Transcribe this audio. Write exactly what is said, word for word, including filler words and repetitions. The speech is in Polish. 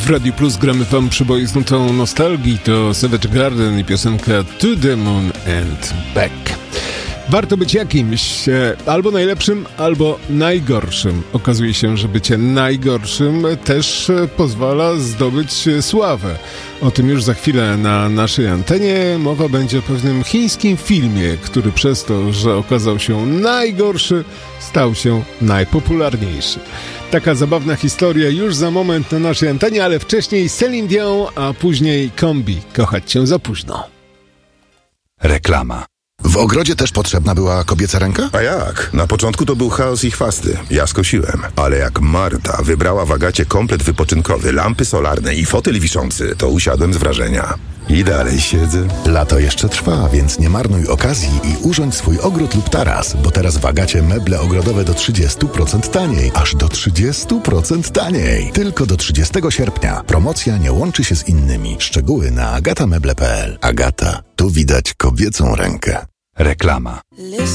W Radiu Plus gramy wam przyboistą nostalgii. To Savage Garden i piosenka To the Moon and Back. Warto być jakimś, albo najlepszym, albo najgorszym. Okazuje się, że bycie najgorszym też pozwala zdobyć sławę. O tym już za chwilę na naszej antenie. Mowa będzie o pewnym chińskim filmie, który przez to, że okazał się najgorszy, stał się najpopularniejszy. Taka zabawna historia już za moment na naszej antenie, ale wcześniej Celine Dion, a później Kombi. Kochać cię za późno. Reklama. W ogrodzie też potrzebna była kobieca ręka? A jak? Na początku to był chaos i chwasty. Ja skosiłem. Ale jak Marta wybrała w Agacie komplet wypoczynkowy, lampy solarne i fotel wiszący, to usiadłem z wrażenia. I dalej siedzę. Lato jeszcze trwa, więc nie marnuj okazji i urządź swój ogród lub taras, bo teraz w Agacie meble ogrodowe do trzydzieści procent taniej. Aż do trzydzieści procent taniej. Tylko do trzydziestego sierpnia. Promocja nie łączy się z innymi. Szczegóły na agata meble kropka p l. Agata. Tu widać kobiecą rękę. Reklama.